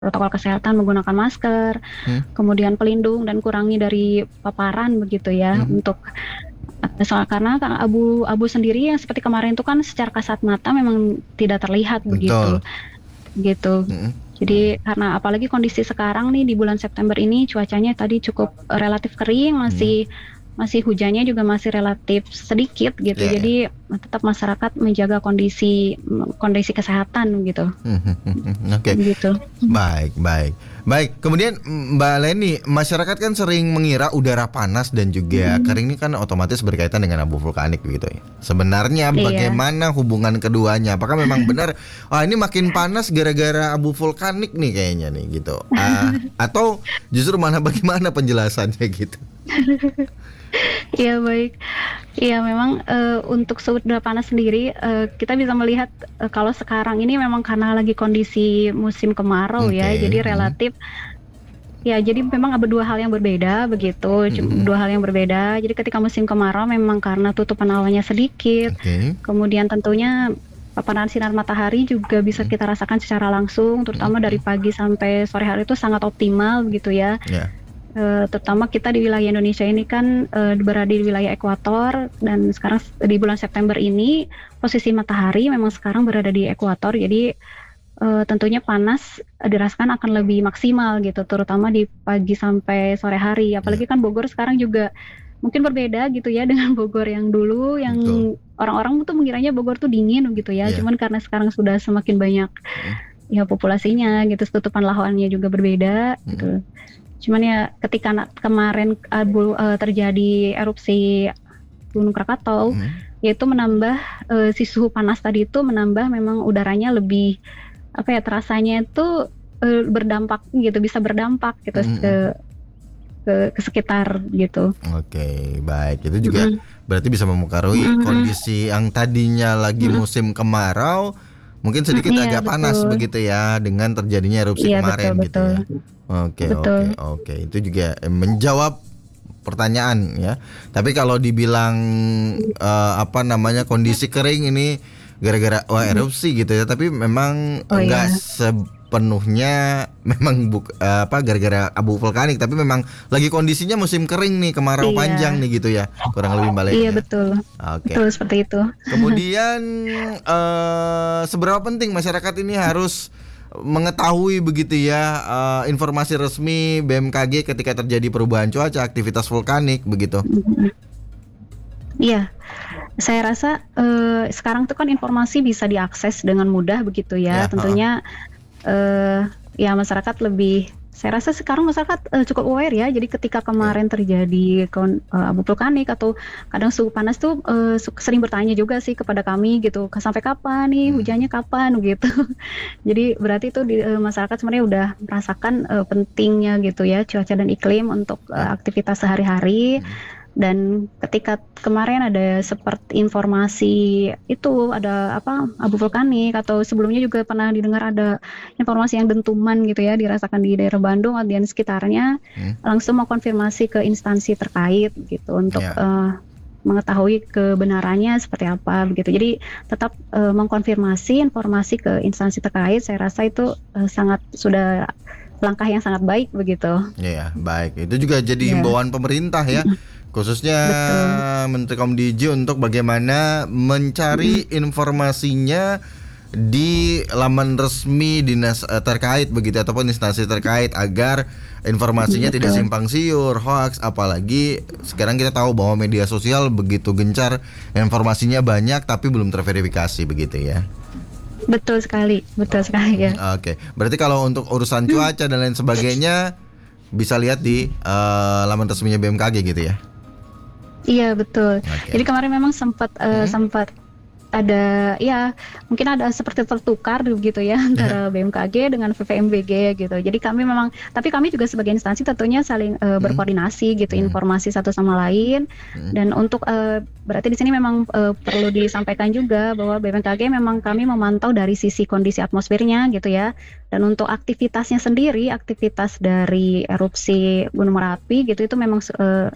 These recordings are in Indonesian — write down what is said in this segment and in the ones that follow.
protokol kesehatan menggunakan masker, kemudian pelindung dan kurangi dari paparan begitu ya untuk soal karena kan abu-abu sendiri yang seperti kemarin itu kan secara kasat mata memang tidak terlihat begitu, Betul. gitu. Jadi karena apalagi kondisi sekarang nih di bulan September ini cuacanya tadi cukup relatif kering, masih hujannya juga masih relatif sedikit gitu. Iya, iya. Jadi tetap masyarakat menjaga kondisi kesehatan gitu. Oke. Gitu. Baik, baik. Baik, kemudian Mbak Leni, masyarakat kan sering mengira udara panas dan juga kering ini kan otomatis berkaitan dengan abu vulkanik begitu ya. Sebenarnya Iya. bagaimana hubungan keduanya? Apakah memang benar ini makin panas gara-gara abu vulkanik nih kayaknya nih gitu. Atau justru mana bagaimana penjelasannya gitu? Iya baik. Iya memang untuk suhu udara panas sendiri kita bisa melihat kalau sekarang ini memang karena lagi kondisi musim kemarau ya, Oke. jadi relatif ya jadi memang ada dua hal yang berbeda begitu, dua hal yang berbeda. Jadi ketika musim kemarau memang karena tutupan awannya sedikit, Oke. kemudian tentunya paparan sinar matahari juga bisa kita rasakan secara langsung, terutama dari pagi sampai sore hari itu sangat optimal begitu ya. Ya. Terutama kita di wilayah Indonesia ini kan berada di wilayah ekuator dan sekarang di bulan September ini posisi matahari memang sekarang berada di ekuator, jadi tentunya panas dirasakan akan lebih maksimal gitu, terutama di pagi sampai sore hari. Apalagi kan Bogor sekarang juga mungkin berbeda gitu ya dengan Bogor yang dulu, yang Betul. orang-orang tuh mengiranya Bogor tuh dingin gitu ya. Iya. Cuman karena sekarang sudah semakin banyak ya populasinya gitu, tutupan lahannya juga berbeda gitu. Cuman ya ketika kemarin terjadi erupsi Gunung Krakatau, yaitu menambah si suhu panas tadi itu menambah memang udaranya lebih terasanya itu berdampak gitu, bisa berdampak gitu ke sekitar gitu. Oke, baik. Itu juga berarti bisa mempengaruhi kondisi yang tadinya lagi musim kemarau mungkin sedikit Iya, agak panas betul. begitu ya dengan terjadinya erupsi Iya, kemarin gitu betul. ya. Oke, Betul. oke. Itu juga menjawab pertanyaan ya. Tapi kalau dibilang kondisi kering ini gara-gara erupsi gitu ya, tapi memang enggak Iya. sepenuhnya memang gara-gara abu vulkanik, tapi memang lagi kondisinya musim kering nih, kemarau Iya. panjang nih gitu ya. Kurang lebih Mbak Leni Iya, ya. betul. Oke. Betul seperti itu. Kemudian seberapa penting masyarakat ini harus mengetahui begitu ya informasi resmi BMKG ketika terjadi perubahan cuaca, aktivitas vulkanik begitu. Iya, saya rasa sekarang tuh kan informasi bisa diakses dengan mudah begitu ya. Tentunya ya masyarakat lebih, saya rasa sekarang masyarakat cukup aware ya. Jadi ketika kemarin terjadi abu vulkanik atau kadang suhu panas tuh sering bertanya juga sih kepada kami gitu, sampai kapan nih hujannya kapan gitu. Jadi berarti itu masyarakat sebenarnya udah merasakan pentingnya gitu ya cuaca dan iklim untuk aktivitas sehari-hari. Dan ketika kemarin ada seperti informasi itu ada abu vulkanik, atau sebelumnya juga pernah didengar ada informasi yang dentuman gitu ya dirasakan di daerah Bandung dan sekitarnya, langsung mau konfirmasi ke instansi terkait gitu untuk mengetahui kebenarannya seperti apa begitu. Jadi tetap mengkonfirmasi informasi ke instansi terkait, saya rasa itu sangat sudah langkah yang sangat baik begitu. Iya, baik. Itu juga jadi himbauan pemerintah ya. Khususnya Menteri Komdiji untuk bagaimana mencari informasinya di laman resmi dinas terkait begitu ataupun instansi terkait agar informasinya tidak simpang siur, hoax, apalagi sekarang kita tahu bahwa media sosial begitu gencar, informasinya banyak tapi belum terverifikasi begitu ya. Betul sekali ya. Oke, berarti kalau untuk urusan cuaca dan lain sebagainya bisa lihat di laman resminya BMKG gitu ya. Iya betul. Jadi kemarin memang sempat ada ya mungkin ada seperti tertukar gitu ya antara BMKG dengan VVMBG gitu. Jadi tapi kami juga sebagai instansi tentunya saling berkoordinasi gitu, informasi satu sama lain. Dan untuk berarti di sini memang perlu disampaikan juga bahwa BMKG memang kami memantau dari sisi kondisi atmosfernya gitu ya. Dan untuk aktivitasnya sendiri, aktivitas dari erupsi Gunung Merapi gitu itu memang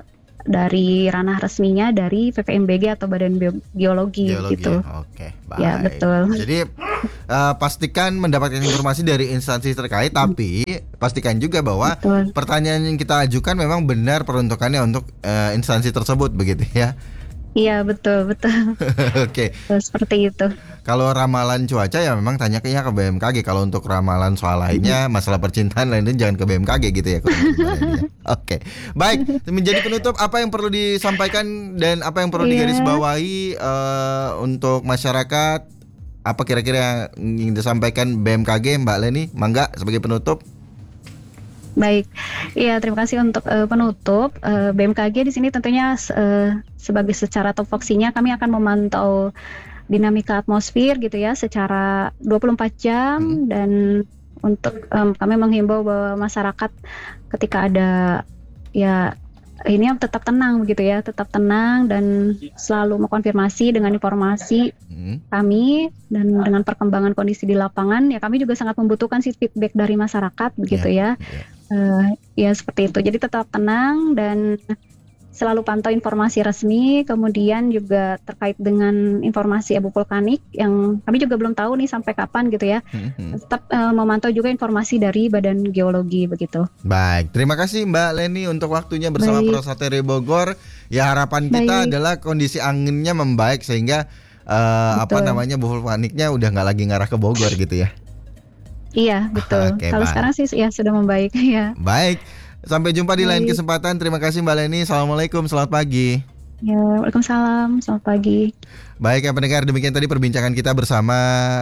dari ranah resminya dari PVMBG atau Badan Geologi gitu. Oke, baik. Ya, betul. Jadi pastikan mendapatkan informasi dari instansi terkait, tapi pastikan juga bahwa Betul. pertanyaan yang kita ajukan memang benar peruntukannya untuk instansi tersebut, begitu ya. Iya, betul. Oke. Seperti itu. Kalau ramalan cuaca ya memang tanya ke BMKG. Kalau untuk ramalan soal lainnya, masalah percintaan lainnya jangan ke BMKG gitu ya. Oke. Baik, menjadi penutup apa yang perlu disampaikan dan apa yang perlu digarisbawahi untuk masyarakat? Apa kira-kira yang ingin disampaikan BMKG, Mbak Leni? Mangga sebagai penutup. Baik, ya terima kasih untuk penutup. BMKG di sini tentunya sebagai secara topoksinya kami akan memantau dinamika atmosfer gitu ya secara 24 jam dan untuk kami menghimbau bahwa masyarakat ketika ada ya ini tetap tenang begitu ya, tetap tenang dan selalu mengkonfirmasi dengan informasi kami dan dengan perkembangan kondisi di lapangan ya kami juga sangat membutuhkan feedback dari masyarakat begitu ya. Ya seperti itu. Jadi tetap tenang dan selalu pantau informasi resmi. Kemudian juga terkait dengan informasi abu vulkanik yang kami juga belum tahu nih sampai kapan gitu ya. Tetap memantau juga informasi dari Badan Geologi begitu. Baik, terima kasih Mbak Leni untuk waktunya bersama Prosateri Bogor. Ya harapan kita adalah kondisi anginnya membaik sehingga abu vulkaniknya udah nggak lagi ngarah ke Bogor gitu ya. Iya betul. Kalau sekarang sih ya sudah membaik ya. Baik, sampai jumpa di lain kesempatan. Terima kasih Mbak Leni. Assalamualaikum, selamat pagi. Ya, waalaikumsalam, selamat pagi. Baik ya pendengar, demikian tadi perbincangan kita bersama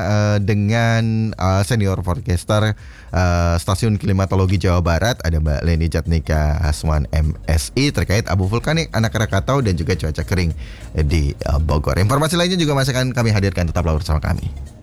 dengan senior forecaster Stasiun Klimatologi Jawa Barat, ada Mbak Leni Jatnika Haswan MSI terkait abu vulkanik Anak Krakatau dan juga cuaca kering di Bogor. Informasi lainnya juga masih akan kami hadirkan, tetaplah bersama kami.